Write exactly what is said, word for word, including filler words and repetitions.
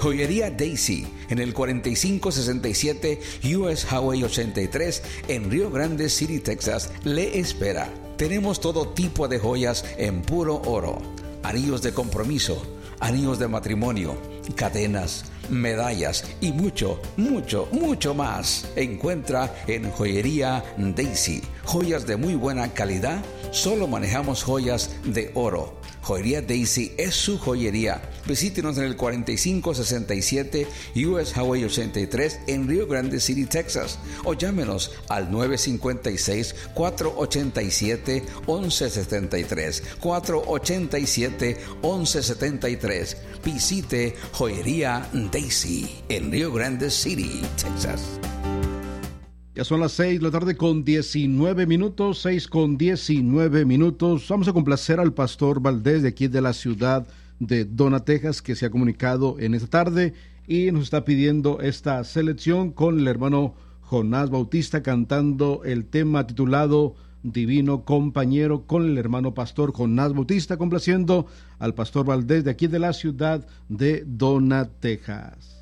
Joyería Daisy, en el cuarenta y cinco sesenta y siete U S Highway ochenta y tres, en Rio Grande City, Texas, le espera. Tenemos todo tipo de joyas en puro oro, anillos de compromiso, anillos de matrimonio, cadenas, medallas y mucho, mucho, mucho más. Encuentra en Joyería Daisy joyas de muy buena calidad. Solo manejamos joyas de oro. Joyería Daisy es su joyería. Visítenos en el cuarenta y cinco sesenta y siete U S Highway ochenta y tres en Rio Grande City, Texas, o llámenos al nueve cinco seis, cuatro ocho siete, once setenta y tres, cuatro ocho siete, once setenta y tres. Visite Joyería Daisy en Rio Grande City, Texas. Ya son las seis de la tarde con diecinueve minutos, seis con diecinueve minutos. Vamos a complacer al pastor Valdés de aquí de la ciudad de Donna, Texas, que se ha comunicado en esta tarde y nos está pidiendo esta selección con el hermano Jonás Bautista cantando el tema titulado Divino Compañero con el hermano pastor Jonás Bautista, complaciendo al pastor Valdés de aquí de la ciudad de Donna, Texas.